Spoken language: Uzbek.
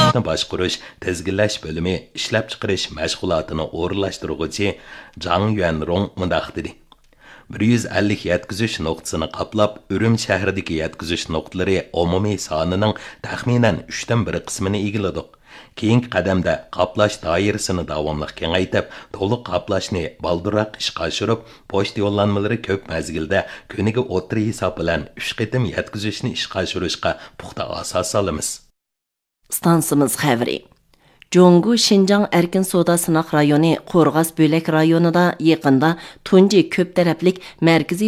yetkizishni boshqarish, tizginlash bölümü ishlab chiqarish mashg'ulotini o'rinlashtiruvchi Zhang Yuanrong mundaq dedi. 150 yetkizish nuqtasini qaplab, Ürüm shahridagi yetkizish nuqtalari umumiy sonining taxminan 3dan 1 qismini egilladik. Keyingi qadamda qaplash doirasini davomli kengaytib, to'liq qaplashni baldirroq ishga oshirib, pochta yo'llanmalari ko'p mazgilda kuniga o'tri hisob bilan 3 qitim yetkazishni ishga oshirishga puxta asos solamiz. Stansimiz xabari. Jongu Şinjan Erkin Soda Sınaq rayoni Qo'rg'as Bölek rayonida yaqinda tunji ko'p taraflik markaziy